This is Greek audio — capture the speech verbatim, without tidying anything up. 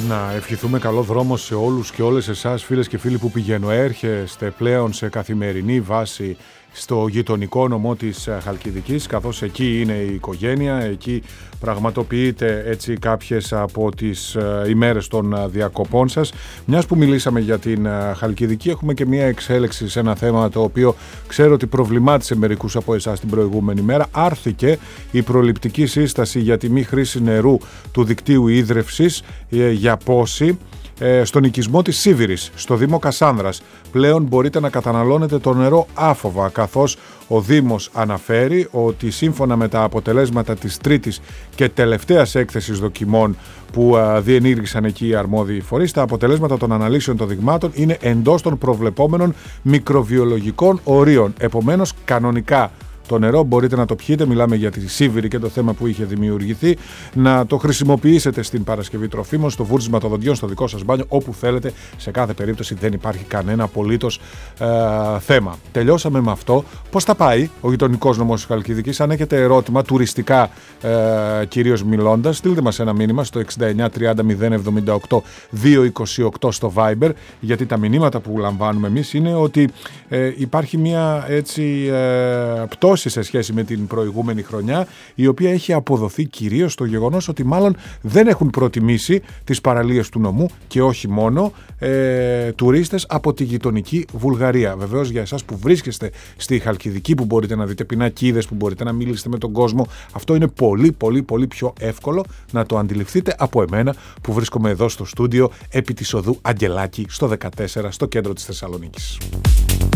Να ευχηθούμε καλό δρόμο σε όλους και όλες εσάς, φίλες και φίλοι, που πηγαίνω έρχεστε πλέον σε καθημερινή βάση στο γειτονικό νομό της Χαλκιδικής, καθώς εκεί είναι η οικογένεια, εκεί πραγματοποιείτε έτσι κάποιες από τις ημέρες των διακοπών σας. Μιας που μιλήσαμε για την Χαλκιδική, έχουμε και μια εξέλιξη σε ένα θέμα το οποίο ξέρω ότι προβλημάτισε μερικούς από εσάς την προηγούμενη μέρα. Άρθηκε η προληπτική σύσταση για τη μη χρήση νερού του δικτύου ίδρευσης για πόση στον οικισμό της Σίβηρης, στο Δήμο Κασάνδρας. Πλέον μπορείτε να καταναλώνετε το νερό άφοβα, καθώς ο Δήμος αναφέρει ότι σύμφωνα με τα αποτελέσματα της τρίτης και τελευταίας έκθεσης δοκιμών που διενήργησαν εκεί οι αρμόδιοι φορείς, τα αποτελέσματα των αναλύσεων των δειγμάτων είναι εντός των προβλεπόμενων μικροβιολογικών ορίων. Επομένως, κανονικά το νερό μπορείτε να το πιείτε, μιλάμε για τη Σίβηρη και το θέμα που είχε δημιουργηθεί, να το χρησιμοποιήσετε στην παρασκευή τροφίμων, στο βούρτισμα των δοντιών, στο δικό σας μπάνιο, όπου θέλετε. Σε κάθε περίπτωση δεν υπάρχει κανένα απολύτως ε, θέμα. Τελειώσαμε με αυτό. Πώς θα πάει ο γειτονικός νομός της Χαλκιδικής? Αν έχετε ερώτημα, τουριστικά ε, κυρίως μιλώντας, στείλτε μας ένα μήνυμα στο εξήντα εννιά τριάντα μηδέν εβδομήντα οκτώ διακόσια είκοσι οκτώ στο Viber, γιατί τα μηνύματα που λαμβάνουμε εμείς είναι ότι ε, υπάρχει μια έτσι ε, πτώση σε σχέση με την προηγούμενη χρονιά, η οποία έχει αποδοθεί κυρίως στο γεγονός ότι μάλλον δεν έχουν προτιμήσει τις παραλίες του νομού και όχι μόνο ε, τουρίστες από τη γειτονική Βουλγαρία. Βεβαίως, για εσάς που βρίσκεστε στη Χαλκιδική, που μπορείτε να δείτε πινακίδες, που μπορείτε να μιλήσετε με τον κόσμο, αυτό είναι πολύ πολύ πολύ πιο εύκολο να το αντιληφθείτε από εμένα που βρίσκομαι εδώ στο στούντιο επί της οδού Αγγελάκη στο δεκατέσσερα, στο κέντρο της Θεσσαλονίκης.